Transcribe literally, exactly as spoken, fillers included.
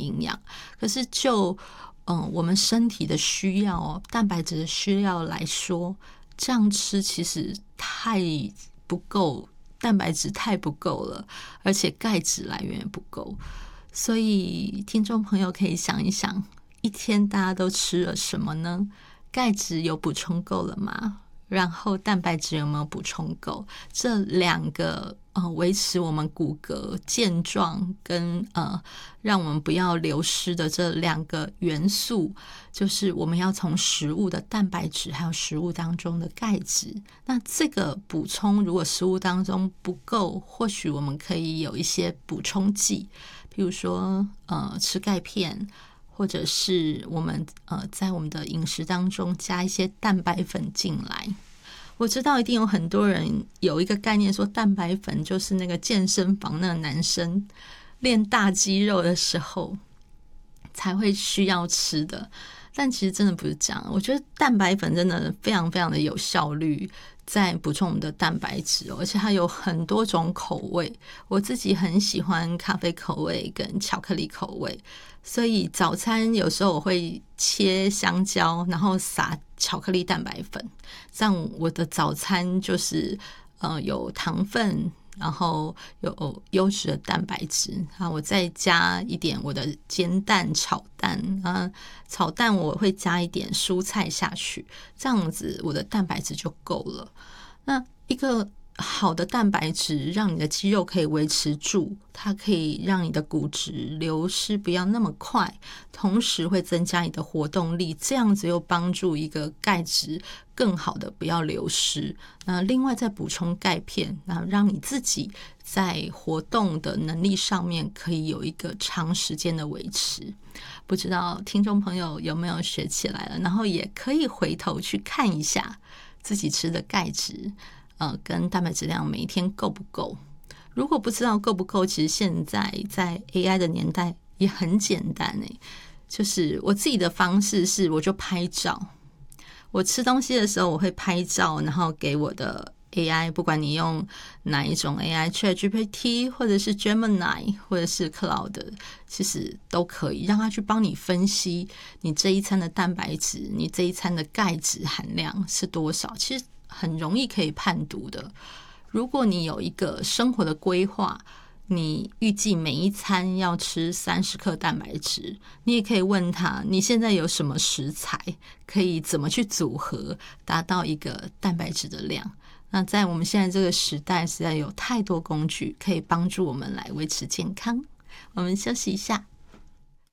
营养。可是就嗯我们身体的需要哦，蛋白质的需要来说，这样吃其实太不够，蛋白质太不够了，而且钙质来源也不够。所以听众朋友可以想一想，一天大家都吃了什么呢？钙质有补充够了吗？然后蛋白质有没有补充够？这两个呃维持我们骨骼健壮跟呃让我们不要流失的这两个元素，就是我们要从食物的蛋白质还有食物当中的钙质。那这个补充如果食物当中不够，或许我们可以有一些补充剂，譬如说呃吃钙片，或者是我们呃在我们的饮食当中加一些蛋白粉进来。我知道一定有很多人有一个概念说蛋白粉就是那个健身房那个男生练大肌肉的时候才会需要吃的，但其实真的不是这样。我觉得蛋白粉真的非常非常的有效率在补充我们的蛋白质，而且它有很多种口味，我自己很喜欢咖啡口味跟巧克力口味，所以早餐有时候我会切香蕉，然后撒巧克力蛋白粉，这样我的早餐就是呃有糖分，然后有优质的蛋白质啊，我再加一点我的煎蛋、炒蛋啊，炒蛋我会加一点蔬菜下去，这样子我的蛋白质就够了。那一个好的蛋白质让你的肌肉可以维持住，它可以让你的骨质流失不要那么快，同时会增加你的活动力，这样子又帮助一个钙质更好的不要流失。那另外再补充钙片，那让你自己在活动的能力上面可以有一个长时间的维持。不知道听众朋友有没有学起来了，然后也可以回头去看一下自己吃的钙质呃，跟蛋白质量每一天够不够？如果不知道够不够，其实现在在 A I 的年代也很简单诶，就是我自己的方式是，我就拍照。我吃东西的时候，我会拍照，然后给我的 A I， 不管你用哪一种 A I，ChatGPT 或者是 Gemini 或者是 Cloud， 其实都可以让它去帮你分析你这一餐的蛋白质，你这一餐的钙质含量是多少。其实很容易可以判读的。如果你有一个生活的规划，你预计每一餐要吃三十克蛋白质，你也可以问他你现在有什么食材，可以怎么去组合达到一个蛋白质的量。那在我们现在这个时代，实在有太多工具可以帮助我们来维持健康。我们休息一下。